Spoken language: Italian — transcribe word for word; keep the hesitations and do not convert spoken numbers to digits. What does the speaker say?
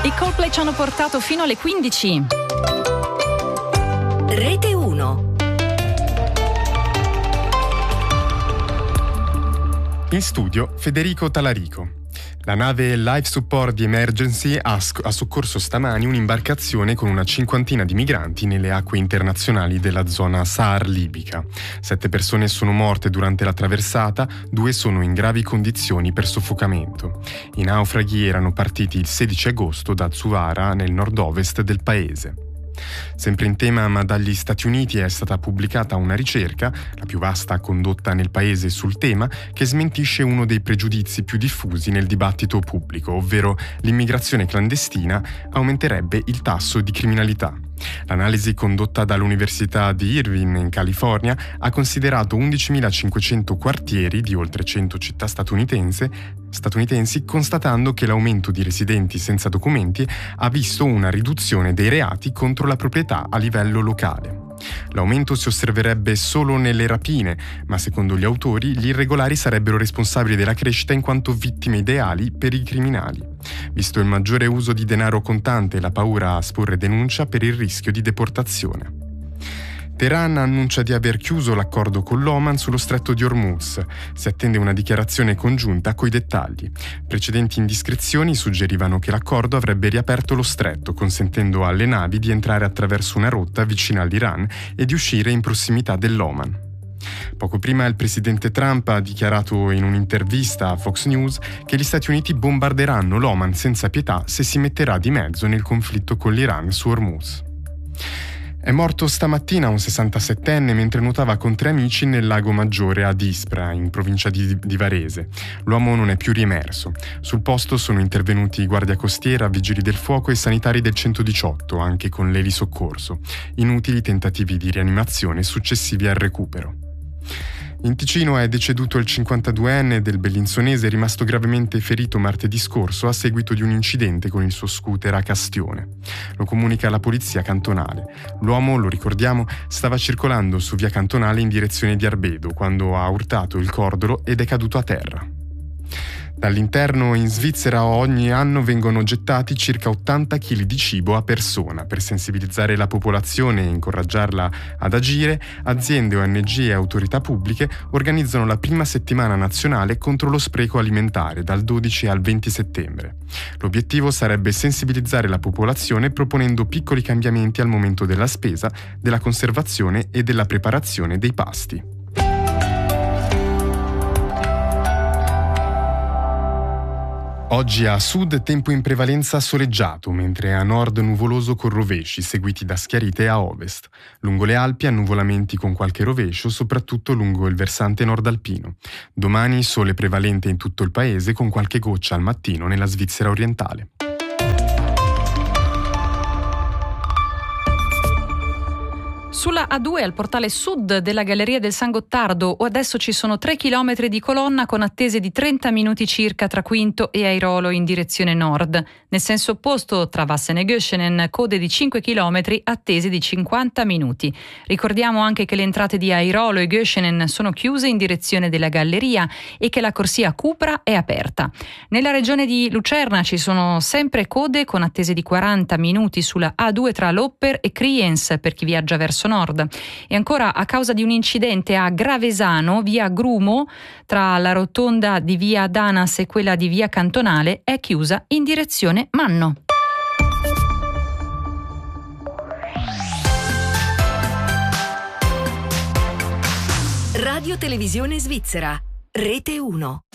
I Coldplay ci hanno portato fino alle quindici. Rete uno. In studio Federico Talarico. La nave Life Support di Emergency ha, sc- ha soccorso stamani un'imbarcazione con una cinquantina di migranti nelle acque internazionali della zona Sahar libica. Sette persone sono morte durante la traversata, due sono in gravi condizioni per soffocamento. I naufraghi erano partiti il sedici agosto da Zouara, nel nord-ovest del paese. Sempre in tema, ma dagli Stati Uniti, è stata pubblicata una ricerca, la più vasta condotta nel paese sul tema, che smentisce uno dei pregiudizi più diffusi nel dibattito pubblico, ovvero l'immigrazione clandestina aumenterebbe il tasso di criminalità. L'analisi condotta dall'Università di Irvine in California ha considerato undicimilacinquecento quartieri di oltre cento città statunitense, statunitensi, constatando che l'aumento di residenti senza documenti ha visto una riduzione dei reati contro la proprietà a livello locale. L'aumento si osserverebbe solo nelle rapine, ma secondo gli autori gli irregolari sarebbero responsabili della crescita in quanto vittime ideali per i criminali, visto il maggiore uso di denaro contante e la paura a sporre denuncia per il rischio di deportazione. Teheran annuncia di aver chiuso l'accordo con l'Oman sullo stretto di Hormuz. Si attende una dichiarazione congiunta coi dettagli. Precedenti indiscrezioni suggerivano che l'accordo avrebbe riaperto lo stretto, consentendo alle navi di entrare attraverso una rotta vicina all'Iran e di uscire in prossimità dell'Oman. Poco prima il presidente Trump ha dichiarato in un'intervista a Fox News che gli Stati Uniti bombarderanno l'Oman senza pietà se si metterà di mezzo nel conflitto con l'Iran su Hormuz. È morto stamattina un sessantasettenne mentre nuotava con tre amici nel lago Maggiore ad Ispra, in provincia di, di Varese. L'uomo non è più riemerso. Sul posto sono intervenuti guardia costiera, vigili del fuoco e sanitari del centodiciotto, anche con l'elisoccorso. Inutili tentativi di rianimazione successivi al recupero. In Ticino è deceduto il cinquantaduenne del Bellinzonese, rimasto gravemente ferito martedì scorso a seguito di un incidente con il suo scooter a Castione. Lo comunica la polizia cantonale. L'uomo, lo ricordiamo, stava circolando su via Cantonale in direzione di Arbedo quando ha urtato il cordolo ed è caduto a terra. Dall'interno in Svizzera ogni anno vengono gettati circa ottanta chili di cibo a persona. Per sensibilizzare la popolazione e incoraggiarla ad agire, aziende O N G e autorità pubbliche organizzano la prima settimana nazionale contro lo spreco alimentare dal dodici al venti settembre. L'obiettivo sarebbe sensibilizzare la popolazione proponendo piccoli cambiamenti al momento della spesa, della conservazione e della preparazione dei pasti. Oggi a sud tempo in prevalenza soleggiato, mentre a nord nuvoloso con rovesci, seguiti da schiarite a ovest. Lungo le Alpi annuvolamenti con qualche rovescio, soprattutto lungo il versante nord-alpino. Domani sole prevalente in tutto il paese, con qualche goccia al mattino nella Svizzera orientale. Sulla A due al portale sud della Galleria del San Gottardo adesso ci sono tre chilometri di colonna con attese di trenta minuti circa tra Quinto e Airolo in direzione nord. Nel senso opposto tra Vassen e Göschenen code di cinque chilometri, attese di cinquanta minuti. Ricordiamo anche che le entrate di Airolo e Göschenen sono chiuse in direzione della Galleria e che la corsia Cupra è aperta. Nella regione di Lucerna ci sono sempre code con attese di quaranta minuti sulla A due tra Lopper e Kriens per chi viaggia verso nord. E ancora, a causa di un incidente a Gravesano, via Grumo, tra la rotonda di via Danas e quella di via Cantonale, è chiusa in direzione Manno. Radio Televisione Svizzera, Rete uno.